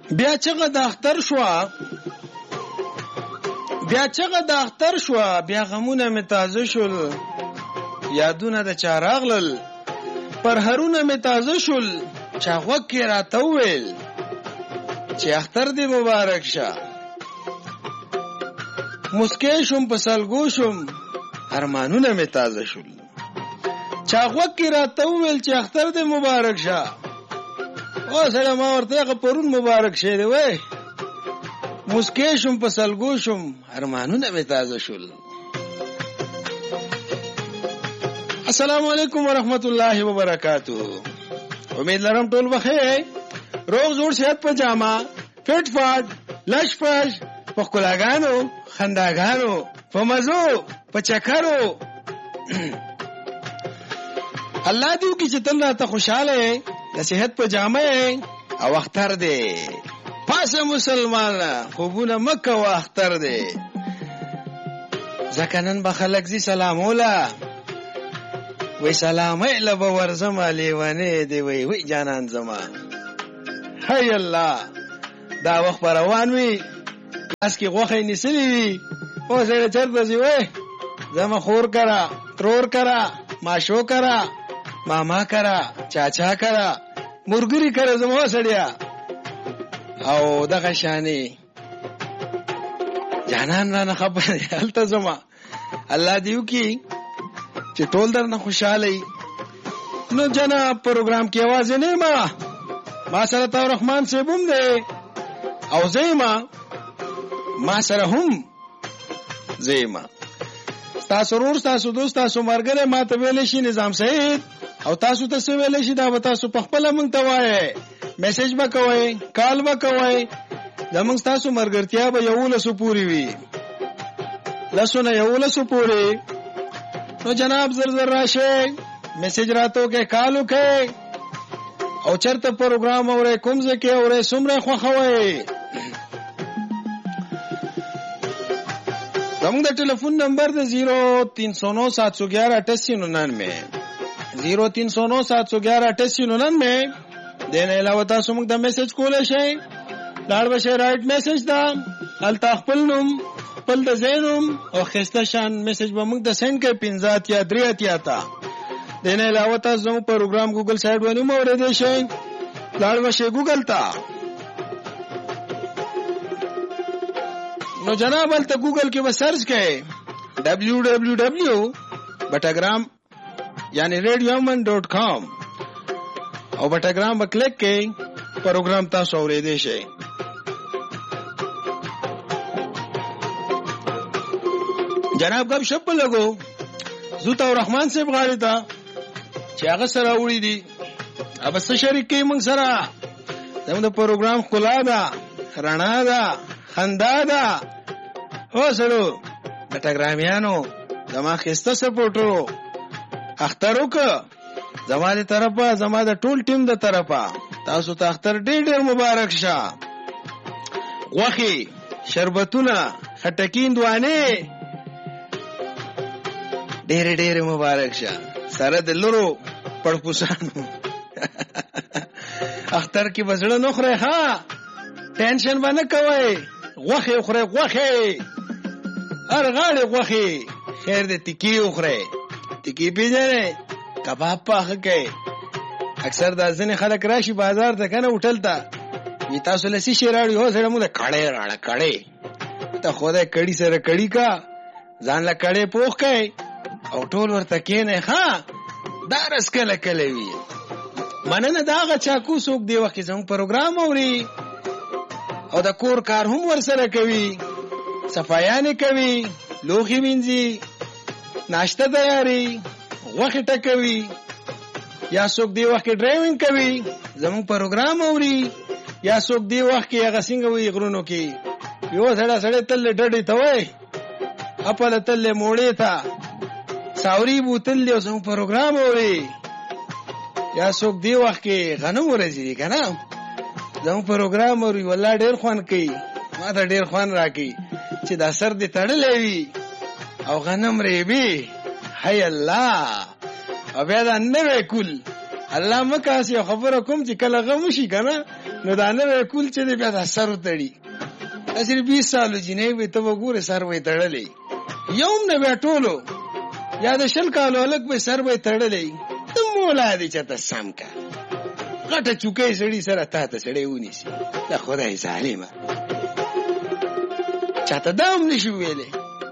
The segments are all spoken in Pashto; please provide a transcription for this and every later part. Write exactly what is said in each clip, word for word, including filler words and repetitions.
بیا چغه د اختر شو بیا چغه د اختر شو بیا غمونه می تازه شول یادونه د چاراغلل پر هرونه می تازه شول چاغوک کې راته ویل چې اختر دې مبارک شه مسکې شم په سلګو شم ارمانونه می تازه شول چاغوک کې راته ویل چې اختر دې مبارک شه او سره ما ورته پرون مبارک شه دی وای مسکې شم په سلګو شم ارمانونه می تازه شول. السلام علیکم ورحمت الله وبرکاتہ. امید لرم ټول بخیر روغ جوړ صحت په جامه فټ فاټ لش پش په کلاګانو خنداګانو په مزو په چکرو الله دې کی چې تل راته خوشاله د صحت په جامه او اختر دې پاسه مسلمان خوبونه مکه او اختر دې ځکه به خلک زی سلام ولا وی سلام ایله به ورزم لیوانه دی وی وی جانان زما هی الله دا وخت روان وی اس کی غوخه نسلی وی او زه چرته زی وی زما خور کرا ترور کرا ماشو کرا ماما کرا چاچا کرا مرګری کرا زما سړیا او دغه شانی جانان را نه خبر هلته زما الله دیو کی چې ټول درنه خوشاله نو جناب پروګرام کې आवाज نه ما ما سره تا رحمان صاحبوم دی او زېما ما سره هم زېما تاسو ورور تاسو دوست تاسو مرګره ما ته ویل شي نظام سعید او تاسو ته ویل شي دا تاسو په خپل مونږ ته وایي میسج وکوي کال وکوي زمونږ تاسو مرګرتیا به یو لسو پوری وي لسونه یو لسو پوری نو جناب زر زر راشه میسج راتو کې کالو کې او چرته پروګرام اوره کوم ځکه اوره سمره خو خوي زموږ د ټلیفون نمبر د زیرو تین سو نو سات سو گیارہ اٹھاسی ننانوے زیرو تین سو نو سات سو گیارہ اٹھاسی ننانوے دین علاوه تاسو موږ د میسج کولای شئ لاړ بشه رائټ میسج دا التا خپل نوم خپل د زینوم او خسته شان میسج به موږ د سند کې پنځات یا درې اتیا تا دین علاوه تاسو موږ پروګرام ګوګل سایت باندې مو ورته شئ لاړ بشه ګوګل تا نو جناب الته ګوګل کې به سرچ کړئ ڈبلیو ڈبلیو ڈبلیو بټاګرام یعنی ریډیومن ډاٹ کام او بټاګرام په کلیک کې پروګرام تاسو اورېدئ شئ. جناب غب شپ لګو زوتا رحمان صاحب غاړي تا چې هغه سره وړي دي اب څه شریکې موږ سره زموږ د پروګرام خلا ده رڼا ده خندا ده او سره بټاګرامیانو زما خسته سپورټرو اخترو که زما دي طرفه زما د ټول ټیم د طرفه تاسو ته اختر ډېر ډېر مبارک شه. غوخي شربتونه خټکین دوانه ډېر ډېر مبارک شه سره د لورو پړپوسانو اختر کې بسړه نه خره ها ټینشن باندې کوي غوخي خره غوخي هر غاړي غوخي خیر دې تکی خره تکی پیژنه کباب پاخه کوي اکثر د ځنې خلک راشي بازار ته کنه هوټل ته وی تاسو لسی شیراړي هو سره موږ کړه راړه کړه ته خو دې کړي سره کړي کا ځان لا کړه پوخ کوي او ټول ورته کینه ها دارس کله کله وی مننه داغه چاکو سوق دی وخت زموږ پروګرام اوري او د کور کار هم ورسره کوي صفایانه کوي لوخي وینځي ناشته تیاری وخت ټکوي یا څوک دی وخت ډرایوینګ کوي زموږ پروګرام اوري یا څوک دی وخت هغه څنګه وي غرونو کې یو سړی سړی تل ډډې ته وای خپل تل موړې ته ساوري بوتل له زموږ پروګرام اوري یا څوک دی وخت کې غنم ورځي کنه زموږ پروګرام اوري والله ډېر خوان کوي ما ته ډېر خوان راکې چې دا سر دې تړلې وي او غنم ریبي هی الله او بیا دا نه وکول الله مکه سی خبره کوم چې کله غم شي کنه نو دا نوی کول چې دی بیا دا سر وتړي. داسې بیس سالو جینۍ وي ته به ګورې سر به یې تړلی یو هم نه بیا ټولو یا د شل کالو هلک به سر به یې تړلی ته مولا دی چې ته سم که غټه چوکۍ سړي سره تا ته سړی ونیسي دا خدای ظالمه چاته دا هم نشي ویلی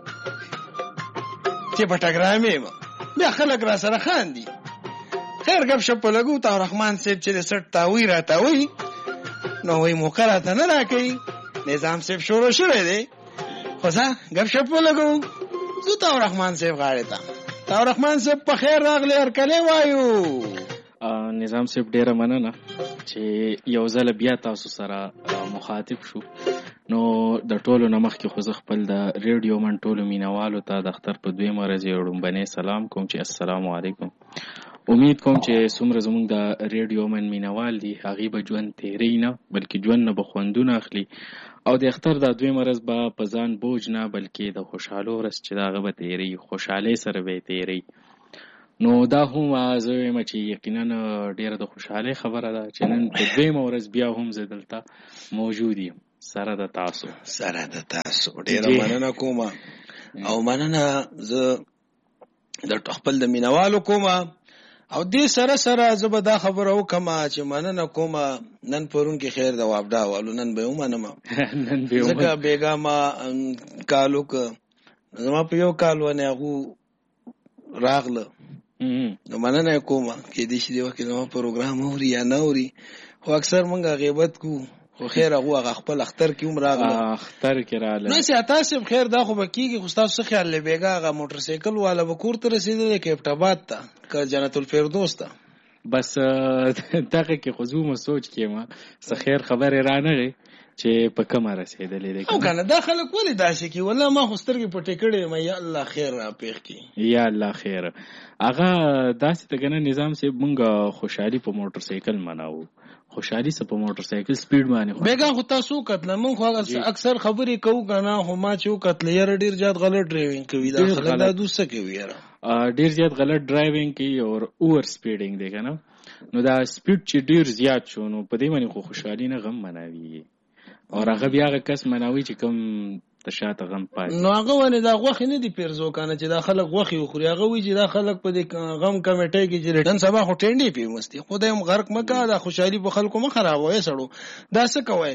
چې په ټګرام یم بیا خلک را سره خاندي. خیر ګپ شپ په لګو طاهر رحمان صاحب چې د سټ تاوی را تاوی نو وایي موقع راته نه راکوي نظام صاحب شروع شوی دی خو ځه ګپ شپ په لګو زه طاهر رحمان صاحب غاړې ته. طاهر رحمان صاحب په خیر راغلی هرکلی وایو. نظام صاحب ډیره مننه چې یو ځل بیا تاسو سره مخاطب شو. نو د ټولو نه مخکې خو زه خپل د ریډیو من ټولو مینوالو ته د اختر په دویمه ورځ یې وړومبنی سلام کوم چې السلام علیکم. امید کوم چې څومره زموږ د ریډیو من مینوال دي هغې به ژوند تیری نه بلکې ژوند نه به خوندونه اخلي او د اختر د دویمه ورځ به په ځان بوج نه بلکې د خوشحالو ورځ چې د هغه به تیری خوشحالۍ سره به یې تیری. نو دا هم زه وایم چې یقینا ډېره د خوشحالۍ خبره ده چې نن په دویمه ورځ بیا هم زه دلته موجود یم سره د تاسو سره د تاسو ډېره مننه کوم او مننه زه د خپل د مینوالو کوم او دې سره سره زه به دا خبره وکړم چې مننه کوم نن پرون کې خیر د وابډا والو نن به ومنم ځکه بیګا ما کالو که زما په یو کال ونه هغو راغله نو مننه کوم کېدای شي دې وخت کې زما پروګرام اوري یا نه اوري خو اکثر موږ غیبت کوو خو خیر هغه هغه خپل اختر کې هم راغله اختر کې راغله نو چې تاسو خیر دا خو به کېږي خو تاسو څه خیال لې بیګا هغه موټر سایکل والا به کور ته رسېدلی کیپټ آباد ته که جنت الفردوس ته بس دغه کې خو زه سوچ کېم څه خیر خبرې رانغی چې په کومه رسېدلې دی او کنه دا خلک ولې داسې کوي والله ما خو سترګې پټې کړې یم یا الله خیر را پېښ کړي یا الله خیر. هغه داسې ته که نه نظام صاحب مونږ خوشحالي په موټر سایکل مناوو خوشحالي څه په موټر سایکل سپیډ باندې بیګا خو تاسو وکتله مونږ خو اکثر خبرې کوو که نه خو ما چې وکتله یاره ډېر زیات غلط ډرایوینګ کوي دا خلک دا دوسه کوي یاره ډېر زیات غلط ډرایوینګ کوي او اوور سپیډینګ دی که نه نو دا سپیډ چې ډېر زیات شو نو په دې باندې خو خوشحالي نه غم مناوي او هغه بیا هغه کس مناوي چې کوم د شاته غم پاتې نو هغه ونې دا غوښې نه دي پیرزو کنه چې دا خلک غوښې وخوري هغه وایي چې دا خلک په دې غم کمیټۍ کې چې نن سبا خو ټینډې پیوستي خدای هم غرق مه کوه دا خوشحالي په خلکو مه خرابوئ سړو دا څه کوئ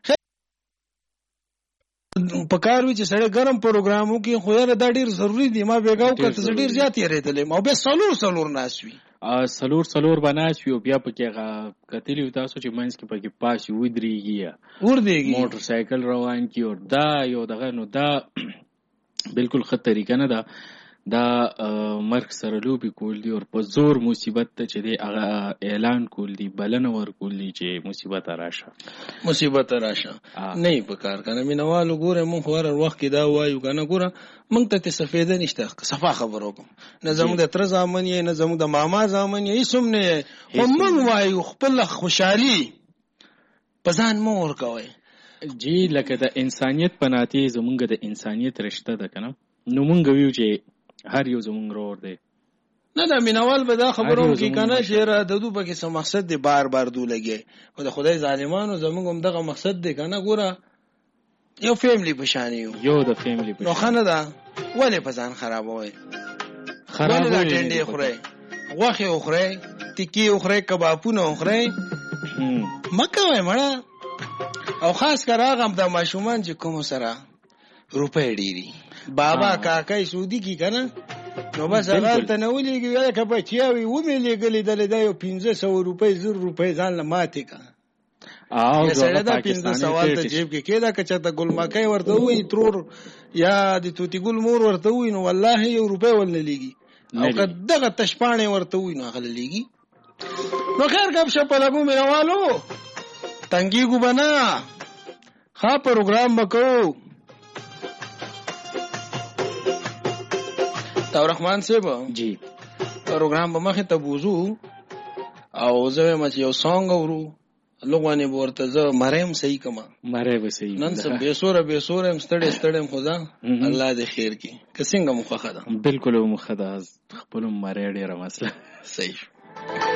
په کار وي چې سړی ګرم پروګرام وکړي خو یاره دا ډېر ضروري دی ما بیګا وکړه زه ډېر زیات یېرېدلی یم او بیا څلور څلور ناست وي څلور څلور به ناست وي او بیا پکې هغه کتلي وي تاسو چې منځ کې پکې پاس وي ودرېږي یا وردېږي موټر سایکل روان کي او دا یو دغه نو دا بالکل ښه طریقه نه ده دا مرګ سره لوبې کول دي او په زور مصیبت ته چې دی هغه اعلان کول دي بلنه ورکول دي چې مصیبت راشه مصیبت راشه نه یې په کار که نه مینهوالو ګوره مونږ خو هر وخت کې دا وایو که نه ګوره مونږ ته ترې څه فایده نشته صفا خبر وکړم نه زموږ د تره زامن یې نه زموږ د ماما زامن یې هېڅ هم نه یې خو مونږ وایو خپله خوشحالي په ځان مه ورکوئ جی لکه د انسانیت په ناطې زمونږ د انسانیت رشته ده که نه نو مونږ ویو چې هر یو زمونږ رور دی نه دا مینوال به دا خبره وکړي که نه چې یاره د دو پکې څه مقصد دی بار بار دو لګی خو د خدای ظالمانو زمونږ هم دغه مقصد دی که نه ګوره یو فیملی په شان یو یو د فیملی په شان نو ښه نه ده ولې په ځان خرابوئ ولې دا ټنډې خورئ غوښې وخورئ تکې وخورئ کبابونه وخورئ مه کوئ مړه او خاص کر هغه هم د ماشومان چې کومو سره روپۍ ډېري بابا کاکای سودی کی کنه نو بس هغه ته نه ولېږي یا که بچیا وي ومې لېږلې دلې دا یو پنځه سوه روپۍ زر روپۍ ځان له ماتې که سړی دا پنځه سوال ته جیب کې کېده که چېرته ګلمکۍ ورته ووایي ترور یا د توتي ګل مور ورته ووایي نو والله یو روپۍ ولنه لېږي او که دغه تشپاڼې ورته ووایي نو هغه له لېږي نو خیر ګپ شپ په لګو مینهوالو تنګېږو به نه ښه پروګرام به کوو طاهر رحمان صاحب جی پروګرام به مخې ته بوځو او زه وایم چې یو سانګ اورو لغوانې به ورته زه مری هم صحیح کړم مری به صحیح نن څه بېسوره بېسوره یم ستړی ستړی یم خو ځه الله دې خیر کړي که څنګه مو خوښه ده بالکل مو ښه ده خپلو مری ډېره مسله صحیح